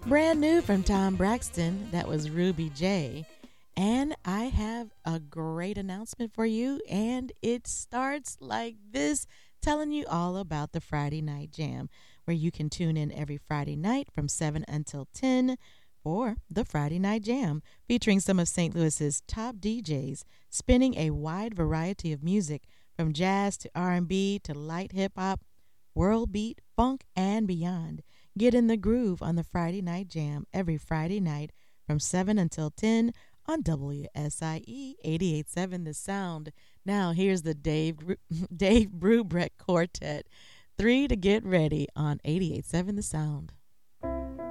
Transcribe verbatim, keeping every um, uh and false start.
Brand new from Tom Braxton, that was Ruby J. And I have a great announcement for you, and it starts like this, telling you all about the Friday Night Jam, where you can tune in every Friday night from seven until ten for the Friday Night Jam, featuring some of Saint Louis's top D Js, spinning a wide variety of music from jazz to R and B to light hip hop, world beat, funk, and beyond. Get in the groove on the Friday Night Jam every Friday night from seven until ten on W S I E eighty-eight point seven The Sound. Now here's the Dave Dave Brubeck Quartet. Three to get ready on eighty-eight point seven The Sound.